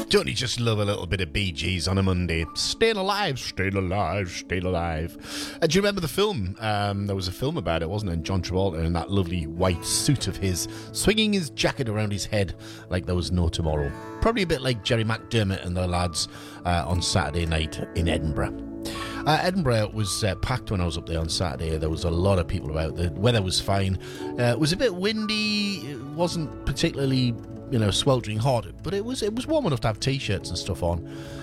Don't you just love a little bit of Bee Gees on a Monday? Staying alive, staying alive, staying alive. Do you remember the film? There was a film about it, wasn't it? And John Travolta in that lovely white suit of his, swinging his jacket around his head like there was no tomorrow. Probably a bit like Jerry McDermott and the lads on Saturday night in Edinburgh. Edinburgh was packed when I was up there on Saturday. There was a lot of people about. The weather was fine. It was a bit windy. It wasn't particularly, sweltering hot, but it was warm enough to have t-shirts and stuff on.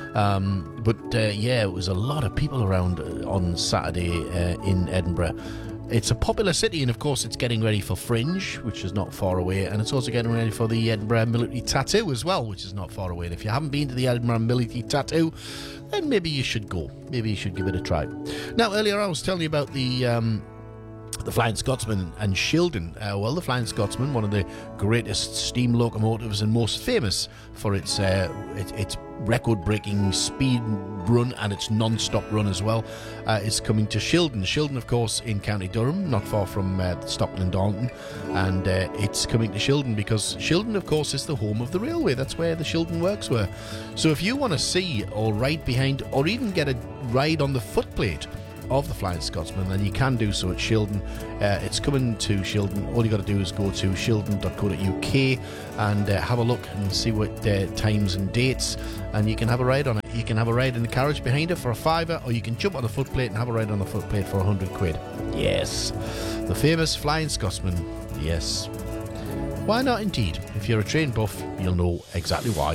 It was a lot of people around on Saturday in Edinburgh. It's a popular city, and of course it's getting ready for Fringe, which is not far away, and it's also getting ready for the Edinburgh Military Tattoo as well, which is not far away. And if you haven't been to the Edinburgh Military Tattoo, then maybe you should go. Maybe you should give it a try. Now, earlier I was telling you about the Flying Scotsman and Shildon. The Flying Scotsman, one of the greatest steam locomotives and most famous for its record-breaking speed run and its non-stop run as well, is coming to Shildon. Shildon, of course, in County Durham, not far from Stockton and Darlington, and it's coming to Shildon because Shildon, of course, is the home of the railway. That's where the Shildon Works were. So if you want to see or ride behind or even get a ride on the footplate of the Flying Scotsman, then you can do so at Shildon. It's coming to Shildon. All you got to do is go to shildon.co.uk and have a look and see what times and dates, and you can have a ride on it. You can have a ride in the carriage behind it for a £5, or you can jump on the footplate and have a ride on the footplate for £100. Yes, the famous Flying Scotsman. Yes, why not indeed? If you're a train buff, you'll know exactly why.